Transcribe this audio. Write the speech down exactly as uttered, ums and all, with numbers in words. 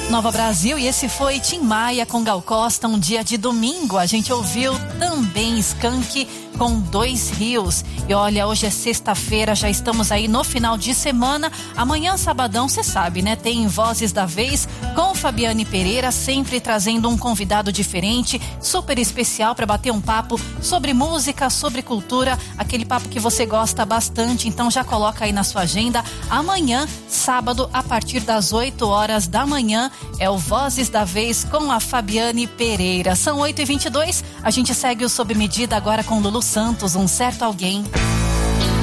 Nova Brasil, e esse foi Tim Maia com Gal Costa, um dia de domingo. A gente ouviu também Skank com Dois Rios. E olha, hoje é sexta-feira, já estamos aí no final de semana. Amanhã, sabadão, você sabe, né? Tem Vozes da Vez com Fabiane Pereira, sempre trazendo um convidado diferente, super especial para bater um papo sobre música, sobre cultura, aquele papo que você gosta bastante. Então já coloca aí na sua agenda. Amanhã, sábado, a partir das oito horas da manhã, é o Vozes da Vez com a Fabiane Pereira. São oito e vinte e dois, a gente segue o Sob Medida agora com Lulu Santos, Um Certo Alguém.